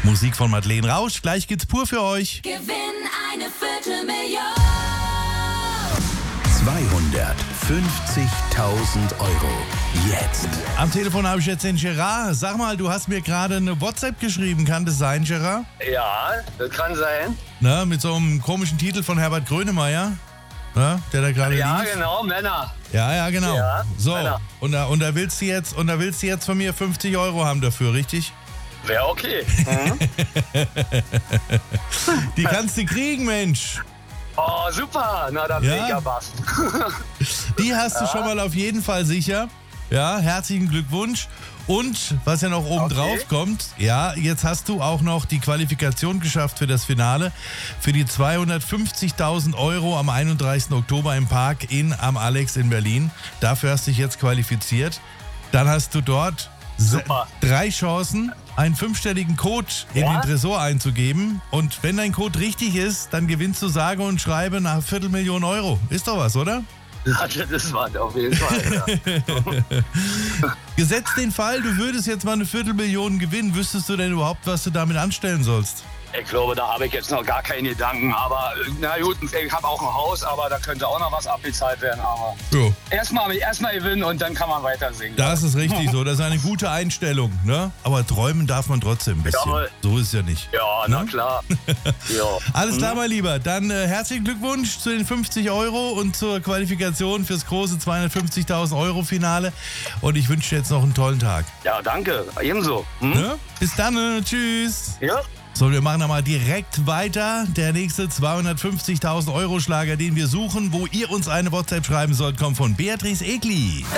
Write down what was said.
Musik von Madeleine Rausch. Gleich geht's pur für euch. Gewinn eine Viertelmillion. 250.000 Euro. Jetzt. Am Telefon habe ich jetzt den Gerard. Sag mal, du hast mir gerade eine WhatsApp geschrieben. Kann das sein, Gerard? Ja, das kann sein. Na, mit so einem komischen Titel von Herbert Grönemeyer. Na, der da gerade Ja, lief. genau, Männer. Ja, genau. Ja, so, Männer. und da willst du jetzt von mir 50 Euro haben dafür, richtig? Wäre okay. Die kannst du kriegen, Mensch. Oh, super. Na, dann Ja. mega was. Die hast du schon mal auf jeden Fall sicher. Ja, herzlichen Glückwunsch. Und was ja noch oben drauf kommt, ja, jetzt hast du auch noch die Qualifikation geschafft für das Finale. Für die 250.000 Euro am 31. Oktober im Park am Alex in Berlin. Dafür hast du dich jetzt qualifiziert. Dann hast du dort Super. 3 Chancen, einen 5-stelligen Code in den Tresor einzugeben. Und wenn dein Code richtig ist, dann gewinnst du sage und schreibe nach 250.000 Euro. Ist doch was, oder? Ja, das war auf jeden Fall. Ja. Gesetzt den Fall, du würdest jetzt mal eine 250.000 gewinnen, wüsstest du denn überhaupt, was du damit anstellen sollst? Ich glaube, da habe ich jetzt noch gar keine Gedanken. Aber na gut, ich habe auch ein Haus, aber da könnte auch noch was abbezahlt werden. Aber Jo. erstmal gewinnen und dann kann man weiter singen. Das ist richtig so, das ist eine gute Einstellung, ne? Aber träumen darf man trotzdem ein bisschen. Jawohl. So ist es ja nicht. Ja, na Ne? klar. Ja. Alles klar, mein Lieber. Dann herzlichen Glückwunsch zu den 50 Euro und zur Qualifikation fürs große 250.000 Euro Finale. Und ich wünsche dir jetzt noch einen tollen Tag. Ja, danke. Ebenso. Ne? Bis dann, tschüss. Ja. So, wir machen mal direkt weiter. Der nächste 250.000 Euro Schlager, den wir suchen, wo ihr uns eine WhatsApp schreiben sollt, kommt von Beatrice Egli.